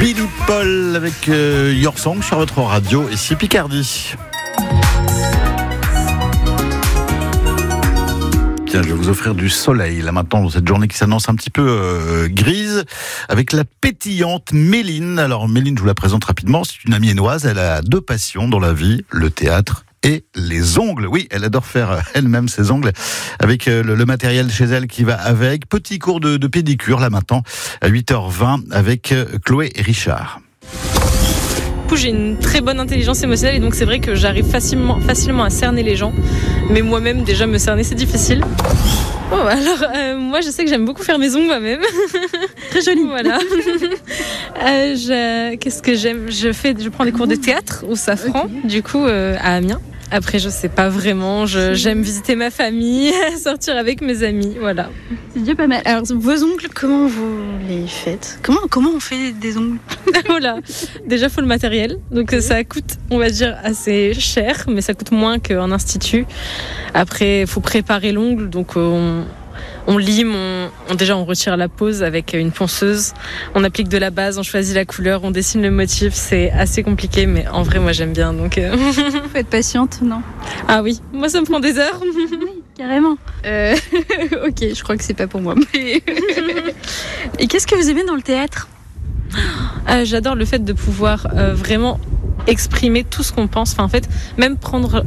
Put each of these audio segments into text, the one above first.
Billy Paul avec Your Song sur votre radio, ici Picardie. Tiens, je vais vous offrir du soleil là maintenant dans cette journée qui s'annonce un petit peu grise avec la pétillante Méline. Alors Méline, je vous la présente rapidement, c'est une amiénoise, elle a 2 passions dans la vie, le théâtre et les ongles. Oui, elle adore faire elle-même ses ongles avec le matériel chez elle qui va avec. Petit cours de pédicure là maintenant à 8h20 avec Chloé et Richard. J'ai une très bonne intelligence émotionnelle et donc c'est vrai que j'arrive facilement à cerner les gens, mais moi-même déjà me cerner c'est difficile. Oh, alors moi je sais que j'aime beaucoup faire mes ongles moi-même. Très joli. Voilà. Qu'est-ce que j'aime ? Je prends des cours de théâtre au Safran, okay. Du coup à Amiens. Après, je sais pas vraiment. J'aime visiter ma famille, sortir avec mes amis, voilà. C'est déjà pas mal. Alors, vos ongles, comment vous les faites ? Comment on fait des ongles ? Voilà. Déjà, faut le matériel. Donc, ça coûte, on va dire, assez cher, mais ça coûte moins qu'en institut. Après, faut préparer l'ongle. Donc, on lime, déjà on retire la pose avec une ponceuse, on applique de la base, on choisit la couleur, on dessine le motif, c'est assez compliqué mais en vrai moi j'aime bien donc... Faut être patiente, non ? Ah oui, moi ça me prend des heures. Oui, carrément. Ok, je crois que c'est pas pour moi. Mais... Et qu'est-ce que vous aimez dans le théâtre ? J'adore le fait de pouvoir vraiment exprimer tout ce qu'on pense, enfin en fait même prendre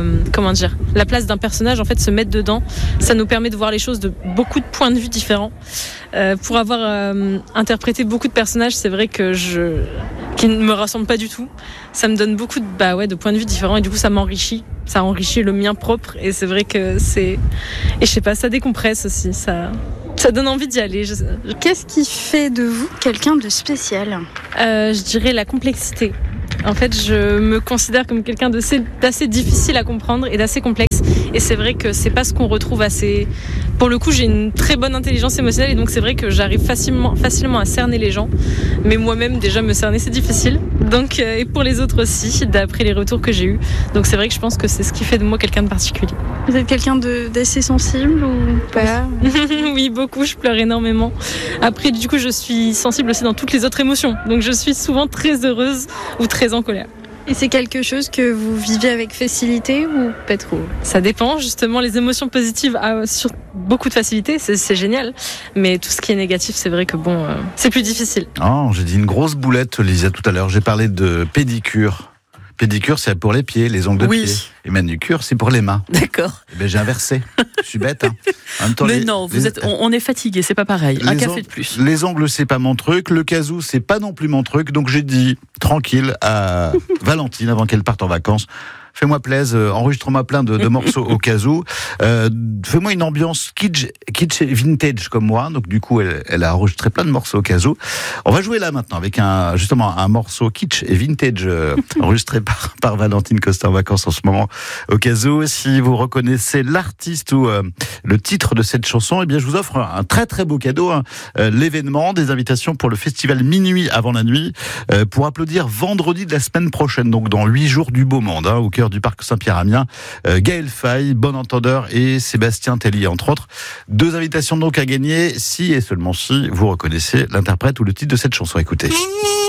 la place d'un personnage, en fait se mettre dedans, ça nous permet de voir les choses de beaucoup de points de vue différents. Pour avoir interprété beaucoup de personnages, c'est vrai que qui ne me ressemblent pas du tout, ça me donne beaucoup de points de vue différents et du coup ça m'enrichit, ça enrichit le mien propre et c'est vrai que et je sais pas, ça décompresse aussi, ça donne envie d'y aller. Qu'est-ce qui fait de vous quelqu'un de spécial ? Je dirais la complexité. En fait, je me considère comme quelqu'un d'assez difficile à comprendre et d'assez complexe. Et c'est vrai que c'est pas ce qu'on retrouve assez... Pour le coup, j'ai une très bonne intelligence émotionnelle et donc c'est vrai que j'arrive facilement à cerner les gens. Mais moi-même, déjà, me cerner, c'est difficile. Donc, et pour les autres aussi, d'après les retours que j'ai eus. Donc c'est vrai que je pense que c'est ce qui fait de moi quelqu'un de particulier. Vous êtes quelqu'un d'assez sensible ou pas ? Oui, beaucoup. Je pleure énormément. Après, du coup, je suis sensible aussi dans toutes les autres émotions. Donc je suis souvent très heureuse ou très en colère. Et c'est quelque chose que vous vivez avec facilité ou pas trop ? Ça dépend, justement, les émotions positives sur beaucoup de facilité, c'est génial. Mais tout ce qui est négatif, c'est vrai que c'est plus difficile. Oh, j'ai dit une grosse boulette, Lisa, tout à l'heure. J'ai parlé de pédicure. Pédicure, c'est pour les pieds, les ongles de pied. Et manucure, c'est pour les mains. D'accord. Eh bien, j'ai inversé. Je suis bête. Hein. En même temps, on est fatigué, c'est pas pareil. Un café de plus. Les ongles, c'est pas mon truc. Le casou, c'est pas non plus mon truc. Donc j'ai dit, tranquille, à Valentine, avant qu'elle parte en vacances, fais-moi plaisir, enregistre-moi plein de morceaux au casou. Fais-moi une ambiance kitsch et vintage comme moi. Donc du coup, elle a enregistré plein de morceaux au casou. On va jouer là maintenant avec justement un morceau kitsch et vintage enregistré par Valentine Costa en vacances en ce moment au casou. Si vous reconnaissez l'artiste ou le titre de cette chanson, eh bien je vous offre un très très beau cadeau. L'événement, des invitations pour le festival Minuit avant la nuit pour applaudir vendredi de la semaine prochaine. Donc dans 8 jours du beau monde, au cœur du parc Saint-Pierre-Amiens, Gaël Faye, Bon Entendeur et Sébastien Tellier, entre autres. 2 invitations donc à gagner si et seulement si vous reconnaissez l'interprète ou le titre de cette chanson. Écoutez.